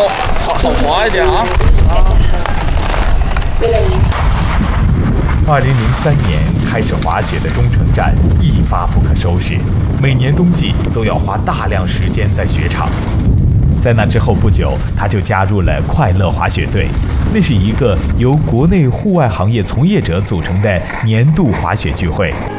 好滑一点啊。 2003年开始滑雪的钟成战一发不可收拾，每年冬季都要花大量时间在雪场。在那之后不久，他就加入了快乐滑雪队，那是一个由国内户外行业从业者组成的年度滑雪聚会。